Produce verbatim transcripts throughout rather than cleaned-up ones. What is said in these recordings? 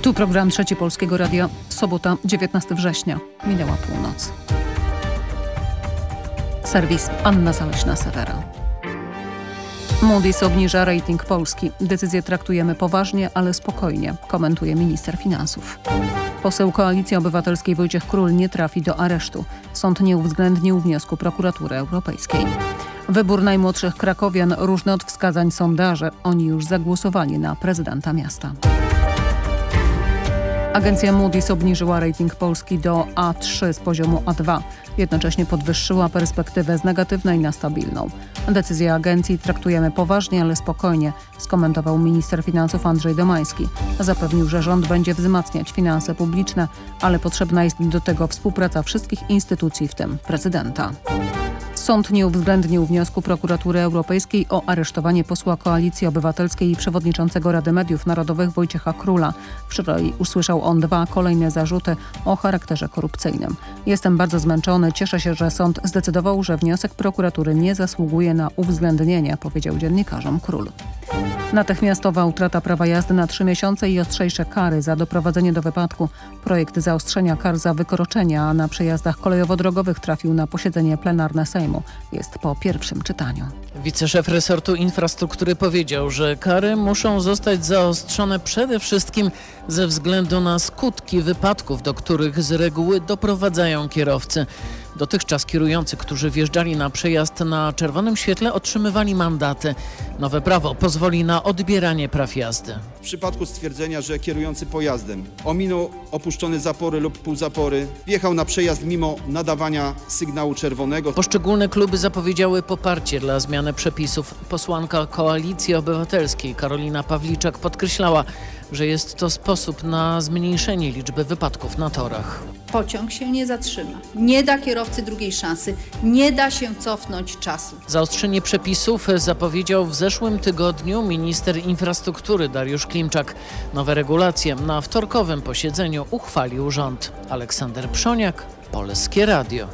Tu program Trzeci Polskiego Radia. Sobota, dziewiętnastego września. Minęła północ. Serwis Anna Zaleśna-Sewera. Moody's obniża rating Polski. Decyzję traktujemy poważnie, ale spokojnie, komentuje minister finansów. Poseł Koalicji Obywatelskiej Wojciech Król nie trafi do aresztu. Sąd nie uwzględnił wniosku prokuratury europejskiej. Wybór najmłodszych krakowian różny od wskazań sondaży. Oni już zagłosowali na prezydenta miasta. Agencja Moody's obniżyła rating Polski do A trzy z poziomu A dwa. Jednocześnie podwyższyła perspektywę z negatywnej na stabilną. Decyzję agencji traktujemy poważnie, ale spokojnie, skomentował minister finansów Andrzej Domański. Zapewnił, że rząd będzie wzmacniać finanse publiczne, ale potrzebna jest do tego współpraca wszystkich instytucji, w tym prezydenta. Sąd nie uwzględnił wniosku prokuratury europejskiej o aresztowanie posła Koalicji Obywatelskiej i przewodniczącego Rady Mediów Narodowych Wojciecha Króla. Wczoraj usłyszał on dwa kolejne zarzuty o charakterze korupcyjnym. Jestem bardzo zmęczony, cieszę się, że sąd zdecydował, że wniosek prokuratury nie zasługuje na uwzględnienie, powiedział dziennikarzom Król. Natychmiastowa utrata prawa jazdy na trzy miesiące i ostrzejsze kary za doprowadzenie do wypadku. Projekt zaostrzenia kar za wykroczenia na przejazdach kolejowo-drogowych trafił na posiedzenie plenarne Sejmu. Jest po pierwszym czytaniu. Wiceszef resortu infrastruktury powiedział, że kary muszą zostać zaostrzone przede wszystkim ze względu na skutki wypadków, do których z reguły doprowadzają kierowcy. Dotychczas kierujący, którzy wjeżdżali na przejazd na czerwonym świetle, otrzymywali mandaty. Nowe prawo pozwoli na odbieranie praw jazdy. W przypadku stwierdzenia, że kierujący pojazdem ominął opuszczone zapory lub półzapory, wjechał na przejazd mimo nadawania sygnału czerwonego. Poszczególne kluby zapowiedziały poparcie dla zmiany przepisów. Posłanka Koalicji Obywatelskiej Karolina Pawliczak podkreślała, że jest to sposób na zmniejszenie liczby wypadków na torach. Pociąg się nie zatrzyma. Nie da kierowcy drugiej szansy. Nie da się cofnąć czasu. Zaostrzenie przepisów zapowiedział w zeszłym tygodniu minister infrastruktury Dariusz Klimczak. Nowe regulacje na wtorkowym posiedzeniu uchwalił rząd. Aleksander Przoniak, Polskie Radio.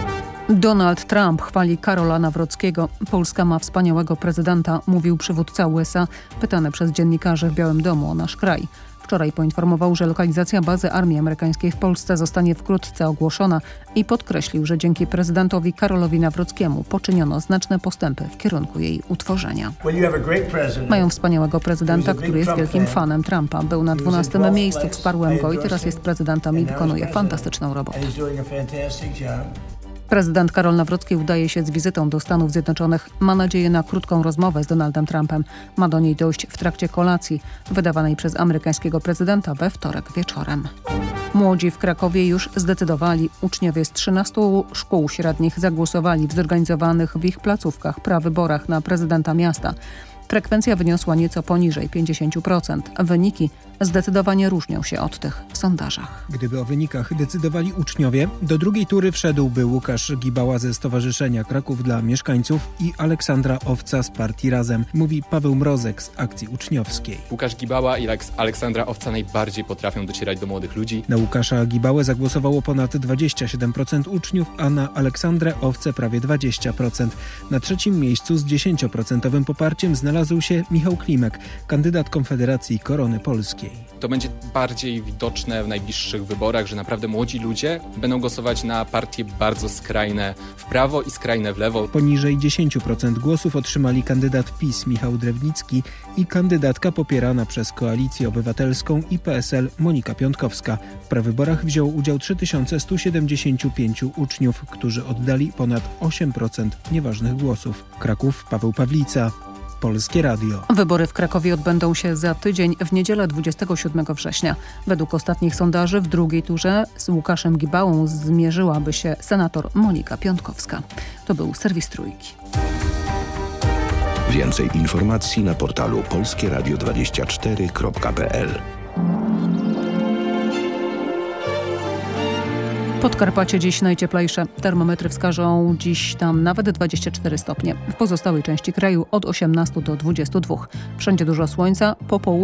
Donald Trump chwali Karola Nawrockiego. Polska ma wspaniałego prezydenta, mówił przywódca U S A, pytany przez dziennikarzy w Białym Domu o nasz kraj. Wczoraj poinformował, że lokalizacja bazy armii amerykańskiej w Polsce zostanie wkrótce ogłoszona i podkreślił, że dzięki prezydentowi Karolowi Nawrockiemu poczyniono znaczne postępy w kierunku jej utworzenia. Mają wspaniałego prezydenta, który jest wielkim fanem Trumpa. Był na dwunastym miejscu, wsparłem go i teraz jest prezydentem i wykonuje fantastyczną robotę. Prezydent Karol Nawrocki udaje się z wizytą do Stanów Zjednoczonych. Ma nadzieję na krótką rozmowę z Donaldem Trumpem. Ma do niej dojść w trakcie kolacji wydawanej przez amerykańskiego prezydenta we wtorek wieczorem. Młodzi w Krakowie już zdecydowali. Uczniowie z trzynastu szkół średnich zagłosowali w zorganizowanych w ich placówkach prawyborach na prezydenta miasta. Frekwencja wyniosła nieco poniżej pięćdziesiąt procent. Wyniki zdecydowanie różnią się od tych w sondażach. Gdyby o wynikach decydowali uczniowie, do drugiej tury wszedłby Łukasz Gibała ze Stowarzyszenia Kraków dla Mieszkańców i Aleksandra Owca z partii Razem, mówi Paweł Mrozek z akcji uczniowskiej. Łukasz Gibała i Aleksandra Owca najbardziej potrafią docierać do młodych ludzi. Na Łukasza Gibałę zagłosowało ponad dwadzieścia siedem procent uczniów, a na Aleksandrę Owcę prawie dwadzieścia procent. Na trzecim miejscu z dziesięcioprocentowym poparciem znalazł się Michał Klimek, kandydat Konfederacji Korony Polskiej. To będzie bardziej widoczne w najbliższych wyborach, że naprawdę młodzi ludzie będą głosować na partie bardzo skrajne w prawo i skrajne w lewo. Poniżej dziesięć procent głosów otrzymali kandydat PiS Michał Drewnicki i kandydatka popierana przez Koalicję Obywatelską i P S L Monika Piątkowska. W prawyborach wziął udział trzy tysiące sto siedemdziesiąt pięć uczniów, którzy oddali ponad osiem procent nieważnych głosów. Kraków, Paweł Pawlica. Polskie Radio. Wybory w Krakowie odbędą się za tydzień, w niedzielę dwudziestego siódmego września. Według ostatnich sondaży w drugiej turze z Łukaszem Gibałą zmierzyłaby się senator Monika Piątkowska. To był serwis Trójki. Więcej informacji na portalu polskie radio dwadzieścia cztery kropka p l. Podkarpacie dziś najcieplejsze. Termometry wskażą dziś tam nawet dwadzieścia cztery stopnie. W pozostałej części kraju od osiemnastu do dwudziestu dwóch. Wszędzie dużo słońca, po południu